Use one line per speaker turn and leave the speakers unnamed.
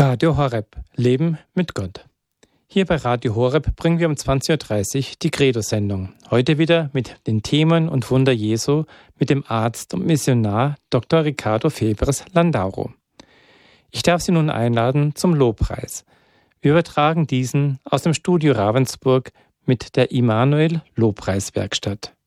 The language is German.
Radio Horeb. Leben mit Gott. Hier bei Radio Horeb bringen wir um 20.30 Uhr die Credo-Sendung. Heute wieder mit den Themen und Wunder Jesu mit dem Arzt und Missionar Dr. Ricardo Febres Landauro. Ich darf Sie nun einladen zum Lobpreis. Wir übertragen diesen aus dem Studio Ravensburg mit der Immanuel Lobpreiswerkstatt.